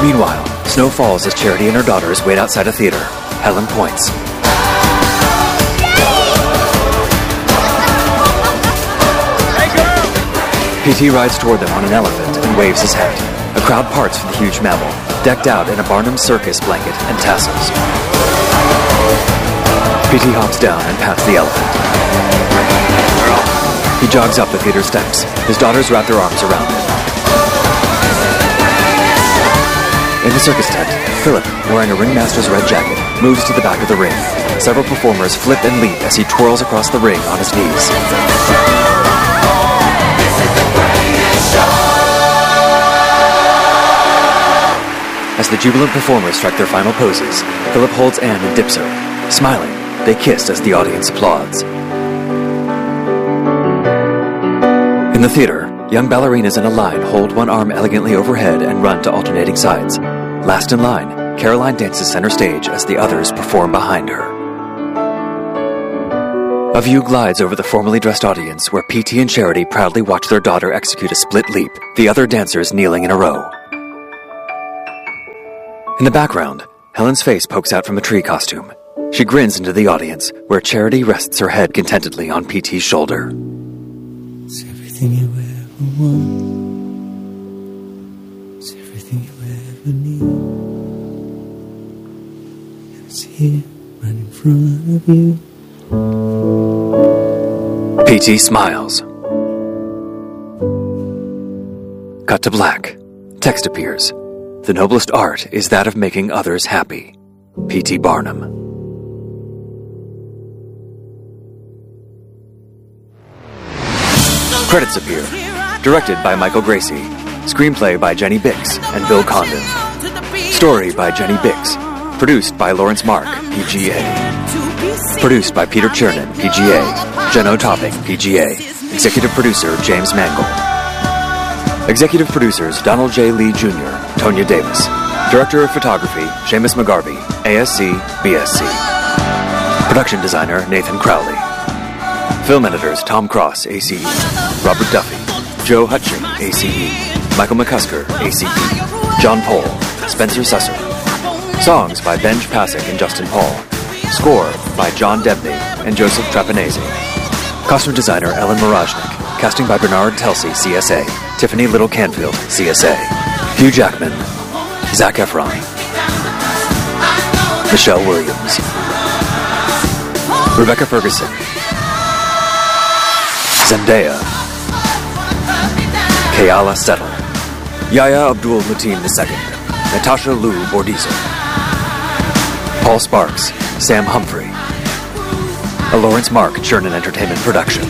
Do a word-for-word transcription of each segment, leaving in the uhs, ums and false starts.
Meanwhile, snow falls as Charity and her daughters wait outside a theater. Helen points. Hey, girl! P T rides toward them on an elephant and waves his hat. A crowd parts for the huge mammal, decked out in a Barnum circus blanket and tassels. P T hops down and pats the elephant. He jogs up the theater steps. His daughters wrap their arms around him. In the circus tent, Philip, wearing a ringmaster's red jacket, moves to the back of the ring. Several performers flip and leap as he twirls across the ring on his knees. As the jubilant performers strike their final poses, Philip holds Anne and dips her. Smiling, they kiss as the audience applauds. In the theater, young ballerinas in a line hold one arm elegantly overhead and run to alternating sides. Last in line, Caroline dances center stage as the others perform behind her. A view glides over the formally dressed audience where P T and Charity proudly watch their daughter execute a split leap, the other dancers kneeling in a row. In the background, Helen's face pokes out from a tree costume. She grins into the audience, where Charity rests her head contentedly on P T's shoulder. It's everything you ever want. It's everything you ever need. And it's here, right in front of you. P T smiles. Cut to black. Text appears. The noblest art is that of making others happy. P T Barnum. Credits appear. Directed by Michael Gracie. Screenplay by Jenny Bix and Bill Condon. Story by Jenny Bix. Produced by Lawrence Mark, P G A. Produced by Peter Chernin, P G A. Jenno Topping, P G A. Executive producer James Mangold. Executive producers Donald J. Lee Junior, Tonya Davis. Director of Photography Seamus McGarvey, A S C, B S C. Production designer Nathan Crowley. Film editors Tom Cross, A C E. Robert Duffy. Joe Hutching, A C E. Michael McCusker, A C E. John Pohl. Spencer Susser. Songs by Benj Pasek and Justin Paul. Score by John Debney and Joseph Trapanese. Costume designer Ellen Morajnik. Casting by Bernard Telsey, C S A. Tiffany Little Canfield, C S A. Hugh Jackman. Zac Efron. Michelle Williams. Rebecca Ferguson. Zendaya. Kayala Settle. Yahya Abdul Mateen the Second. Natasha Lou Bordizzo. Paul Sparks. Sam Humphrey. A Lawrence Mark Chernin Entertainment production.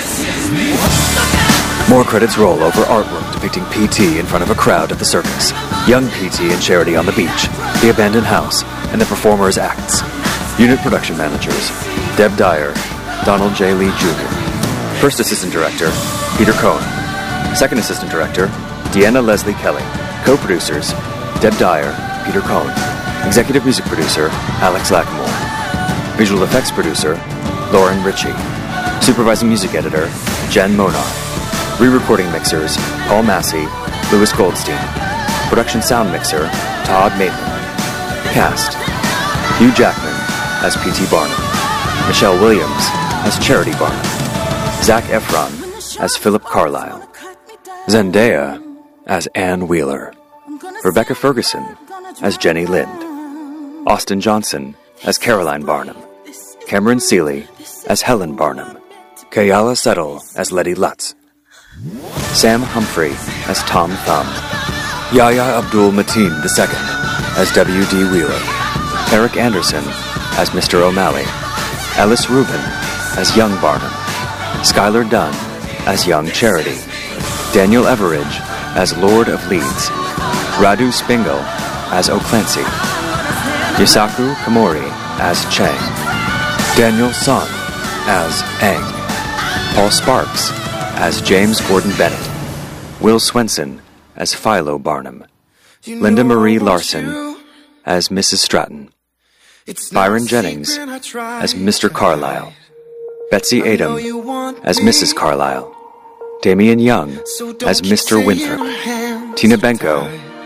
More credits roll over artwork depicting P T in front of a crowd at the circus, young P T and Charity on the beach, the abandoned house, and the performers' acts. Unit production managers, Deb Dyer, Donald J. Lee Junior First Assistant Director, Peter Cohen. Second Assistant Director, Deanna Leslie Kelly. Co-producers, Deb Dyer, Peter Cohen. Executive Music Producer, Alex Lackmore. Visual Effects Producer, Lauren Ritchie. Supervising Music Editor, Jen Monar. Re-recording mixers, Paul Massey, Louis Goldstein. Production sound mixer, Todd Maitland. Cast, Hugh Jackman as P T Barnum. Michelle Williams as Charity Barnum. Zac Efron as Philip Carlyle. Zendaya as Ann Wheeler. Rebecca Ferguson as Jenny Lind. Austin Johnson as Caroline Barnum. Cameron Seeley as Helen Barnum. Kayala Settle as Letty Lutz. Sam Humphrey as Tom Thumb. Yahya Abdul Mateen the Second as W D Wheeler. Eric Anderson as Mister O'Malley. Alice Rubin as Young Barnum. Skylar Dunn as Young Charity. Daniel Everidge as Lord of Leeds. Radu Spingle as O'Clancy. Yusaku Kamori as Chang. Daniel Son as Aang. Paul Sparks as James Gordon Bennett. Will Swenson as Philo Barnum. Linda Marie Larson as Missus Stratton. Byron Jennings as Mister Carlyle. Betsy Adam as Missus Carlyle. Damian Young as Mister Winthrop. Tina Benko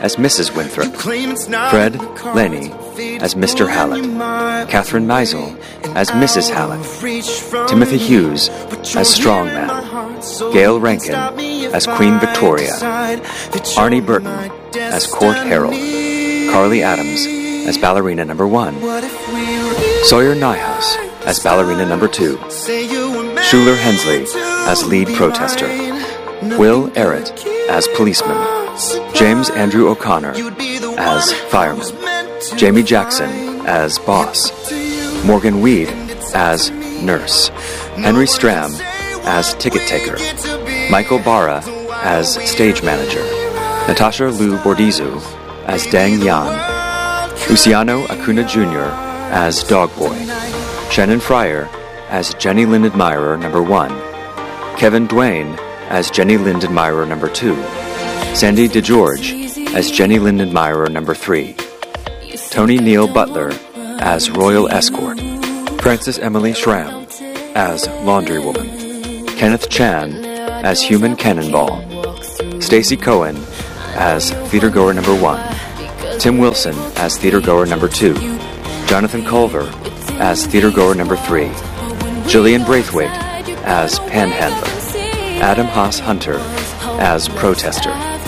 as Missus Winthrop, Fred Lenny as Mister Hallett, Catherine Meisel as Missus Hallett, Timothy Hughes as Strongman, Gail Rankin as Queen Victoria, Arnie Burton as Court Harold, Carly Adams as Ballerina Number One, Sawyer Nyhouse as Ballerina Number Two, Schuler Hensley as Lead Protester, Will Errett as Policeman, James Andrew O'Connor as Fireman, Jamie Jackson as Boss, Morgan Weed as Nurse, Henry Stram as Ticket Taker, Michael Barra as Stage Manager, Natasha Lou Bordizu as Dang Yan, Luciano Acuna Junior as Dog Boy, Shannon Fryer as Jenny Lynn Admirer Number One, Kevin Duane as Jenny Lynn Admirer Number Two, Sandy DeGeorge as Jenny Lynn Admirer Number Three, Tony Neal Butler as Royal Escort, Frances Emily Schramm as Laundry Woman, Kenneth Chan as Human Cannonball, Stacy Cohen as Theatergoer Number One, Tim Wilson as Theatergoer Number Two, Jonathan Culver as Theatergoer Number Three, Jillian Braithwaite as Panhandler, Adam Haas Hunter as Protester,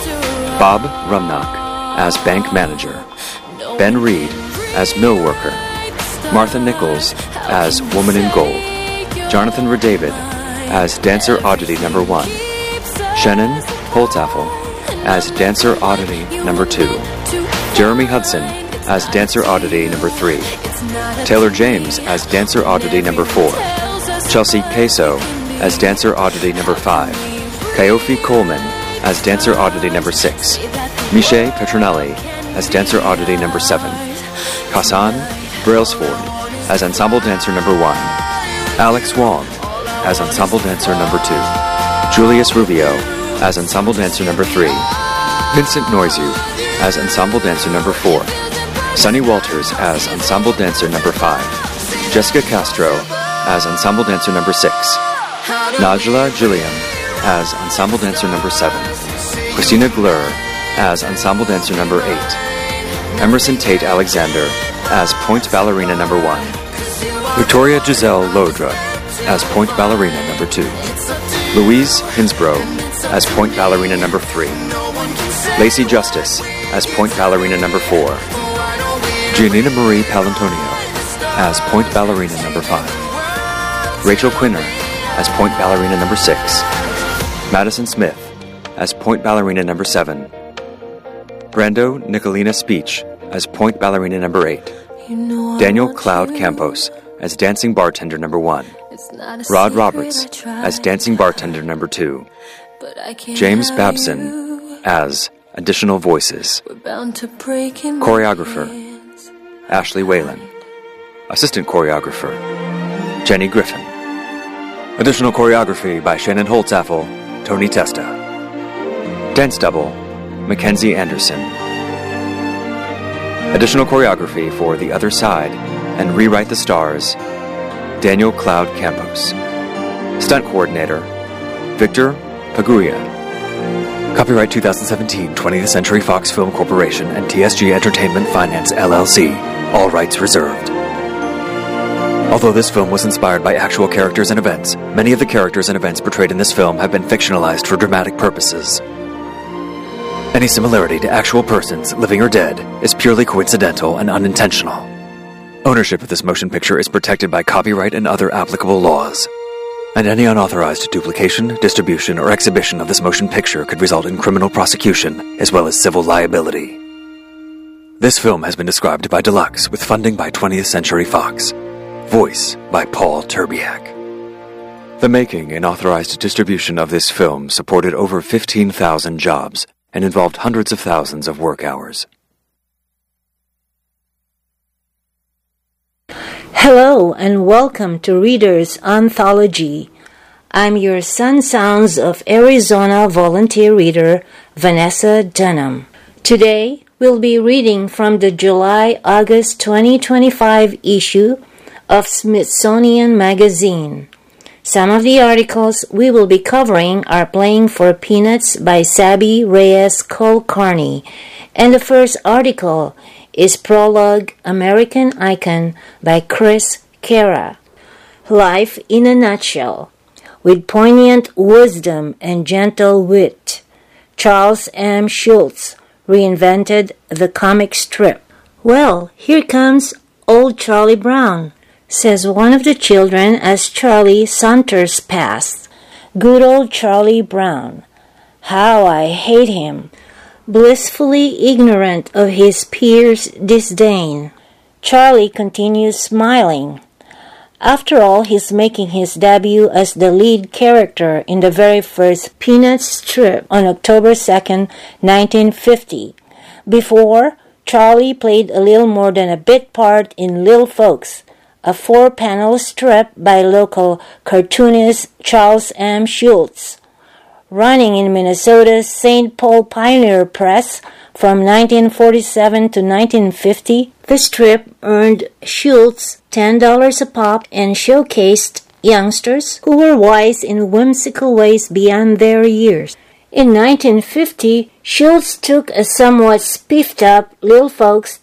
Bob Rumnock as Bank Manager, Ben Reed as Millworker, Martha Nichols as Woman in Gold, Jonathan Redavid as Dancer Oddity Number One, Shannon Holtaffel as Dancer Oddity Number Two, Jeremy Hudson as Dancer Oddity Number Three, Taylor James as Dancer Oddity Number Four, Chelsea Queso as Dancer Oddity Number Five, Kyofi Coleman as Dancer Oddity Number Six, Miche Petronelli as Dancer Oddity Number Seven, Hassan Brailsford as Ensemble Dancer Number One, Alex Wong as Ensemble Dancer Number Two, Julius Rubio as Ensemble Dancer Number Three, Vincent Noizu as Ensemble Dancer Number Four, Sonny Walters as Ensemble Dancer Number Five, Jessica Castro as Ensemble Dancer Number Six, Najla Gilliam as Ensemble Dancer Number Seven, Christina Glur as Ensemble Dancer Number Eight, Emerson Tate Alexander as Point Ballerina Number One, Victoria Giselle Lodra as Point Ballerina Number Two, Louise Hinsbrough as Point Ballerina Number Three, Lacey Justice as Point Ballerina Number Four, Giannina Marie Palantonio as Point Ballerina Number Five, Rachel Quinner as Point Ballerina Number Six, Madison Smith as Point Ballerina Number Seven, Brando Nicolina Speech as Point Ballerina Number Eight, Daniel Cloud Campos as Dancing Bartender Number One, Rod Roberts as Dancing Bartender Number Two, James Babson as Additional Voices, Choreographer Ashley Whalen, Assistant Choreographer Jenny Griffin, Additional Choreography by Shannon Holtzaffel, Tony Testa, Dance Double Mackenzie Anderson, Additional Choreography for The Other Side and Rewrite the Stars Daniel Cloud Campos, Stunt Coordinator Victor Paguya. Copyright twenty seventeen twentieth Century Fox Film Corporation and T S G Entertainment Finance L L C. All rights reserved. Although this film was inspired by actual characters and events, many of the characters and events portrayed in this film have been fictionalized for dramatic purposes. Any similarity to actual persons, living or dead, is purely coincidental and unintentional. Ownership of this motion picture is protected by copyright and other applicable laws. And any unauthorized duplication, distribution, or exhibition of this motion picture could result in criminal prosecution, as well as civil liability. This film has been described by Deluxe with funding by twentieth Century Fox. Voice by Paul Terbiak. The making and authorized distribution of this film supported over fifteen thousand jobs and involved hundreds of thousands of work hours. Hello and welcome to Reader's Anthology. I'm your Sun Sounds of Arizona volunteer reader, Vanessa Dunham. Today, we'll be reading from the July-August twenty twenty-five issue of Smithsonian Magazine. Some of the articles we will be covering are Playing for Peanuts by Sabi Reyes Kulkarni, and the first article is Prologue American Icon by Chris Kara. Life in a Nutshell, with poignant wisdom and gentle wit. Charles M. Schulz reinvented the comic strip. "Well, here comes old Charlie Brown," says one of the children as Charlie saunters past. "Good old Charlie Brown. How I hate him." Blissfully ignorant of his peers' disdain, Charlie continues smiling. After all, he's making his debut as the lead character in the very first Peanuts strip on October second, nineteen fifty. Before, Charlie played a little more than a bit part in Little Folks, a four-panel strip by local cartoonist Charles M. Schulz. Running in Minnesota's Saint Paul Pioneer Press from nineteen forty-seven to nineteen fifty, the strip earned Schulz ten dollars a pop and showcased youngsters who were wise in whimsical ways beyond their years. In nineteen fifty, Schulz took a somewhat spiffed-up Little Folks